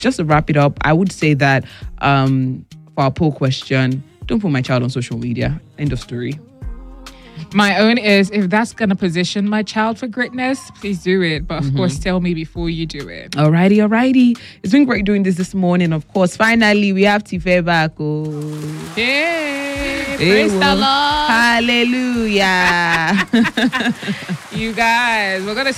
just to wrap it up, I would say that for our poll question, don't put my child on social media. End of story. My own is, if that's going to position my child for greatness, please do it. But of course, tell me before you do it. Alrighty. It's been great doing this morning, of course. Finally, we have Tife back. Oh. Yay! Praise the Lord. Hallelujah. You guys, we're going to